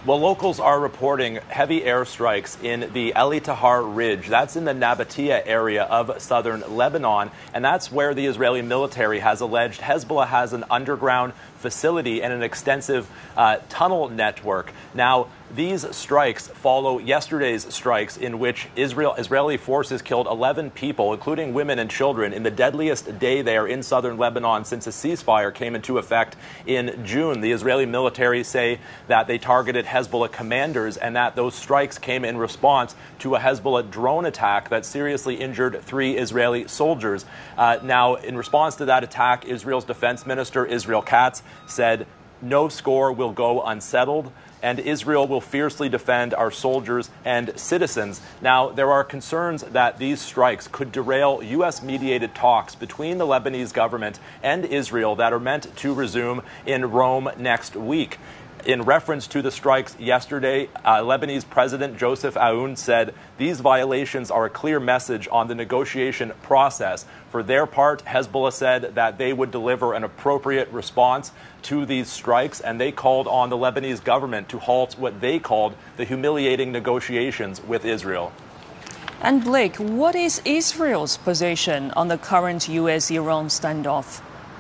Well, locals are reporting heavy airstrikes in the El Tahar Ridge. That's in the Nabatea area of southern Lebanon, and that's where the Israeli military has alleged Hezbollah has an underground facility and an extensive tunnel network. Now, these strikes follow yesterday's strikes in which Israeli forces killed 11 people, including women and children, in the deadliest day there in southern Lebanon since a ceasefire came into effect in June. The Israeli military say that they targeted Hezbollah commanders and that those strikes came in response to a Hezbollah drone attack that seriously injured 3 Israeli soldiers. Now, in response to that attack, Israel's defense minister, Israel Katz, said no score will go unsettled, and Israel will fiercely defend our soldiers and citizens. Now, there are concerns that these strikes could derail U.S.-mediated talks between the Lebanese government and Israel that are meant to resume in Rome next week. In reference to the strikes yesterday, Lebanese President Joseph Aoun said these violations are a clear message on the negotiation process. For their part, Hezbollah said that they would deliver an appropriate response to these strikes, and they called on the Lebanese government to halt what they called the humiliating negotiations with Israel. And Blake, what is Israel's position on the current U.S.-Iran standoff?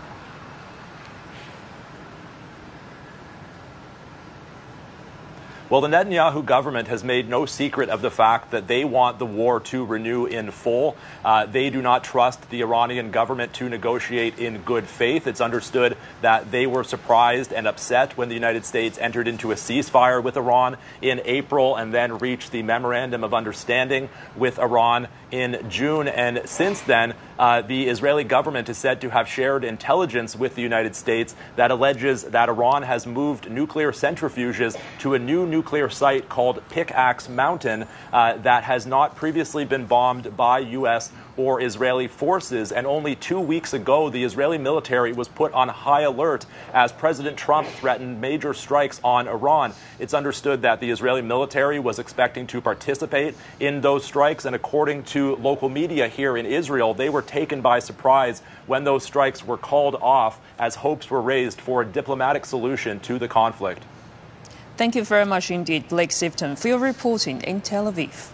Well, the Netanyahu government has made no secret of the fact that they want the war to renew in full. They do not trust the Iranian government to negotiate in good faith. It's understood that they were surprised and upset when the United States entered into a ceasefire with Iran in April and then reached the Memorandum of Understanding with Iran in June. And since then, the Israeli government is said to have shared intelligence with the United States that alleges that Iran has moved nuclear centrifuges to a new nuclear site called Pickaxe Mountain that has not previously been bombed by U.S. or Israeli forces. And only 2 weeks ago, the Israeli military was put on high alert as President Trump threatened major strikes on Iran. It's understood that the Israeli military was expecting to participate in those strikes, and according to local media here in Israel, they were taken by surprise when those strikes were called off as hopes were raised for a diplomatic solution to the conflict. Thank you very much indeed, Blake Sifton, for your reporting in Tel Aviv.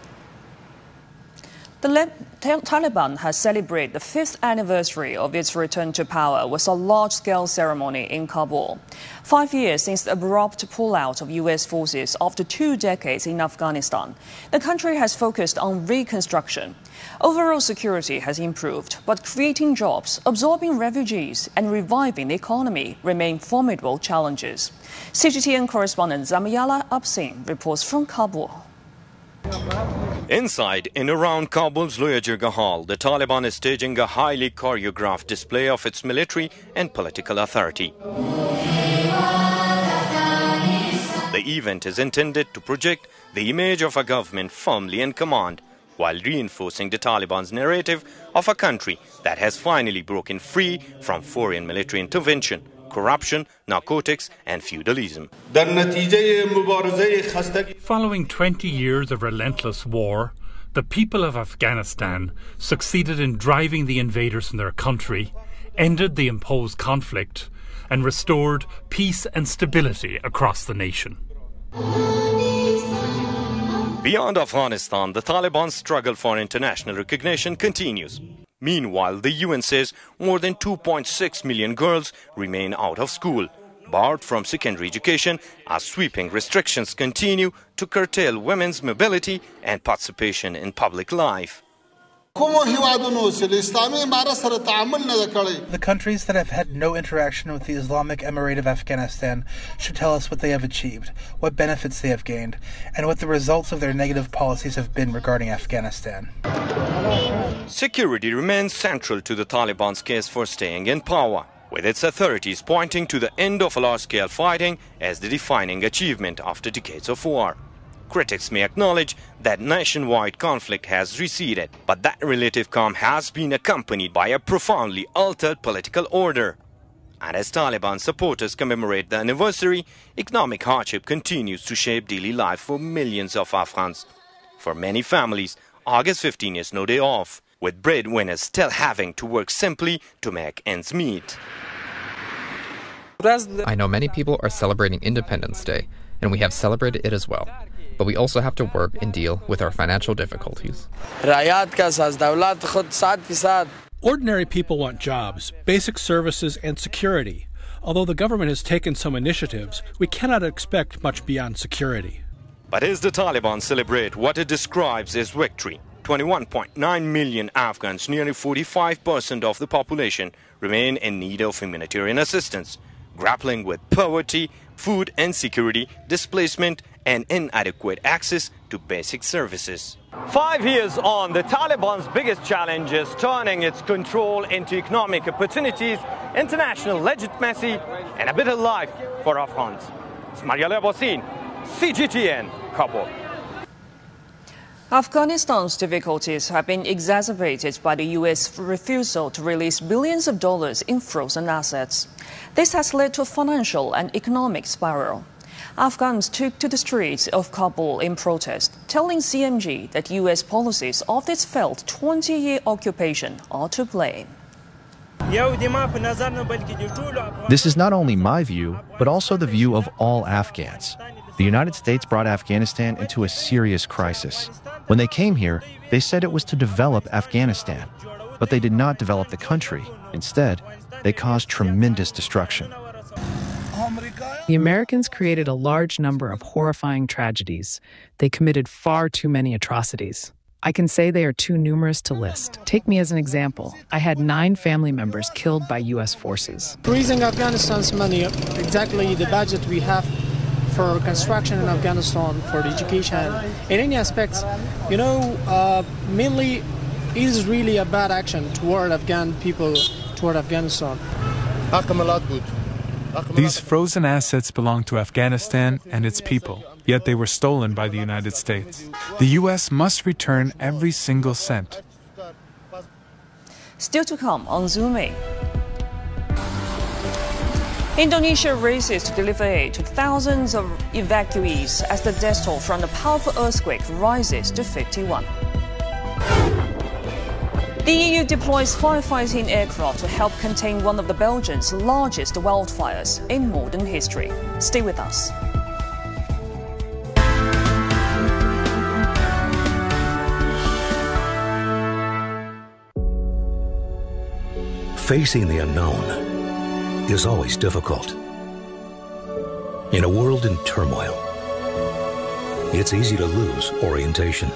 The Taliban has celebrated the 5th anniversary of its return to power with a large-scale ceremony in Kabul. 5 years since the abrupt pullout of U.S. forces after 2 decades in Afghanistan, the country has focused on reconstruction. Overall security has improved, but creating jobs, absorbing refugees, and reviving the economy remain formidable challenges. CGTN correspondent Zamayala Absin reports from Kabul. Inside and around Kabul's Loya Jirga Hall, the Taliban is staging a highly choreographed display of its military and political authority. The event is intended to project the image of a government firmly in command, while reinforcing the Taliban's narrative of a country that has finally broken free from foreign military intervention, corruption, narcotics and feudalism. Following 20 years of relentless war, the people of Afghanistan succeeded in driving the invaders from their country, ended the imposed conflict, and restored peace and stability across the nation. Beyond Afghanistan, the Taliban's struggle for international recognition continues. Meanwhile, the UN says more than 2.6 million girls remain out of school, barred from secondary education as sweeping restrictions continue to curtail women's mobility and participation in public life. The countries that have had no interaction with the Islamic Emirate of Afghanistan should tell us what they have achieved, what benefits they have gained, and what the results of their negative policies have been regarding Afghanistan. Security remains central to the Taliban's case for staying in power, with its authorities pointing to the end of large-scale fighting as the defining achievement after decades of war. Critics may acknowledge that nationwide conflict has receded, but that relative calm has been accompanied by a profoundly altered political order. And as Taliban supporters commemorate the anniversary, economic hardship continues to shape daily life for millions of Afghans. For many families, August 15 is no day off, with breadwinners still having to work simply to make ends meet. I know many people are celebrating Independence Day. and we have celebrated it as well. But we also have to work and deal with our financial difficulties. Ordinary people want jobs, basic services, and security. Although the government has taken some initiatives, we cannot expect much beyond security. But as the Taliban celebrate what it describes as victory, 21.9 million Afghans, nearly 45% of the population, remain in need of humanitarian assistance, grappling with poverty, food insecurity, displacement, and inadequate access to basic services. 5 years on, the Taliban's biggest challenge is turning its control into economic opportunities, international legitimacy, and a better life for Afghans. Ismail Abbasin, CGTN, Kabul. Afghanistan's difficulties have been exacerbated by the U.S. refusal to release billions of dollars in frozen assets. This has led to a financial and economic spiral. Afghans took to the streets of Kabul in protest, telling CMG that U.S. policies of this failed 20-year occupation are to blame. This is not only my view, but also the view of all Afghans. The United States brought Afghanistan into a serious crisis. When they came here, they said it was to develop Afghanistan, but they did not develop the country. Instead, they caused tremendous destruction. The Americans created a large number of horrifying tragedies. They committed far too many atrocities. I can say they are too numerous to list. Take me as an example. I had 9 family members killed by U.S. forces. Raising Afghanistan's money, exactly the budget we have for construction in Afghanistan, for the education, in any aspects, mainly is really a bad action toward Afghan people, toward Afghanistan. These frozen assets belong to Afghanistan and its people, yet they were stolen by the United States. The U.S. must return every single cent. Still to come on Zoom In. Indonesia races to deliver aid to thousands of evacuees as the death toll from the powerful earthquake rises to 51. The EU deploys firefighting aircraft to help contain one of the Belgium's largest wildfires in modern history. Stay with us. Facing the unknown is always difficult. In a world in turmoil, it's easy to lose orientation.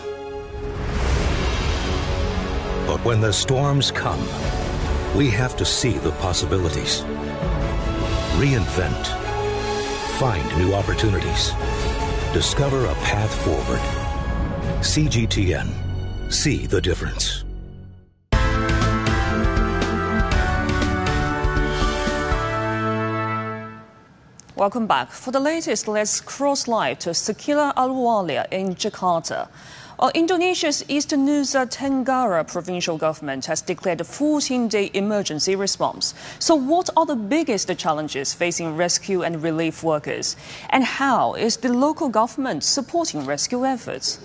But when the storms come, we have to see the possibilities, reinvent, find new opportunities, discover a path forward. CGTN. See the difference. Welcome back. For the latest, let's cross live to Sekila Ahluwalia in Jakarta. Indonesia's Eastern Nusa Tenggara provincial government has declared a 14-day emergency response. So what are the biggest challenges facing rescue and relief workers? And how is the local government supporting rescue efforts?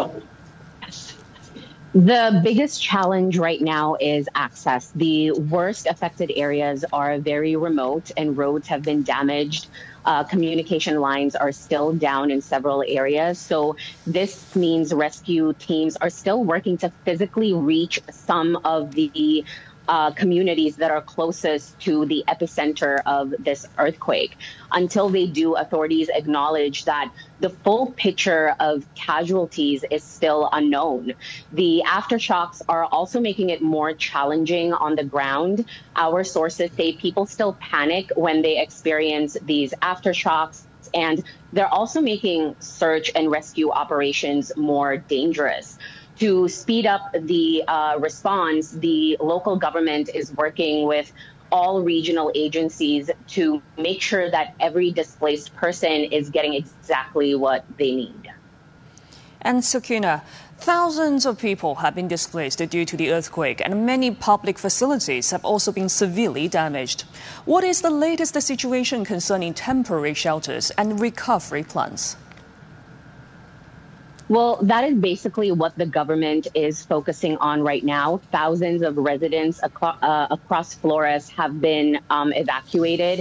The biggest challenge right now is access. The worst affected areas are very remote and roads have been damaged. Communication lines are still down in several areas. So this means rescue teams are still working to physically reach some of the communities that are closest to the epicenter of this earthquake. Until they do, authorities acknowledge that the full picture of casualties is still unknown. The aftershocks are also making it more challenging on the ground. Our sources say people still panic when they experience these aftershocks, and they're also making search and rescue operations more dangerous. To speed up the response, the local government is working with all regional agencies to make sure that every displaced person is getting exactly what they need. And Sakina, thousands of people have been displaced due to the earthquake, and many public facilities have also been severely damaged. What is the latest situation concerning temporary shelters and recovery plans? Well, that is basically what the government is focusing on right now. Thousands of residents across Flores have been evacuated.